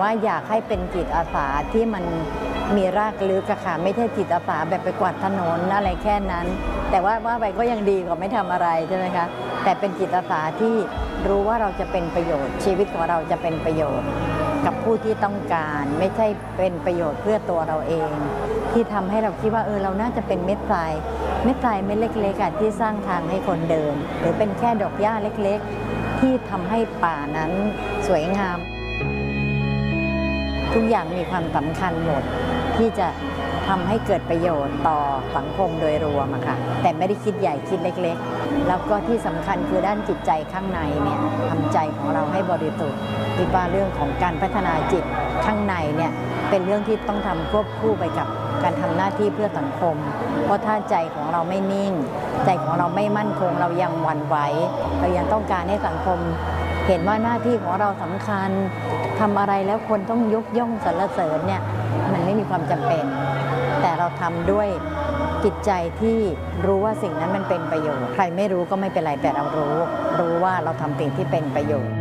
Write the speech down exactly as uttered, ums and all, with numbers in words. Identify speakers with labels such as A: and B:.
A: ว่าอยากให้เป็นจิตอาสาที่มันมีรากลึกอะค่ะไม่ใช่จิตอาสาแบบไปกวาดถนนอะไรแค่นั้นแต่ว่าว่าไปก็ยังดีกว่าไม่ทำอะไรใช่ไหมคะแต่เป็นจิตอาสาที่รู้ว่าเราจะเป็นประโยชน์ชีวิตของเราจะเป็นประโยชน์กับผู้ที่ต้องการไม่ใช่เป็นประโยชน์เพื่อตัวเราเองที่ทำให้เราคิดว่าเออเราน่าจะเป็นเม็ดทรายเม็ดทรายเม็ดเล็กๆที่สร้างทางให้คนเดินหรือเป็นแค่ดอกหญ้าเล็กๆที่ทำให้ป่านั้นสวยงามทุกอย่างมีความสำคัญหมดที่จะทำให้เกิดประโยชน์ต่อสังคมโดยรวมอะค่ะแต่ไม่ได้คิดใหญ่คิดเล็กๆแล้วก็ที่สำคัญคือด้านจิตใจข้างในเนี่ยทำใจของเราให้บริสุทธิ์ที่ว่าเรื่องของการพัฒนาจิตข้างในเนี่ยเป็นเรื่องที่ต้องทำควบคู่ไปกับการทำหน้าที่เพื่อสังคมเพราะถ้าใจของเราไม่นิ่งใจของเราไม่มั่นคงเรายังหวั่นไหวเรายังต้องการให้สังคมเห็นว่าหน้าที่ของเราสำคัญทำอะไรแล้วคนต้องยกย่องสรรเสริญเนี่ยมันไม่มีความจำเป็นแต่เราทำด้วยจิตใจที่รู้ว่าสิ่งนั้นมันเป็นประโยชน์ใครไม่รู้ก็ไม่เป็นไรแต่เรารู้รู้ว่าเราทำสิ่งที่เป็นประโยชน์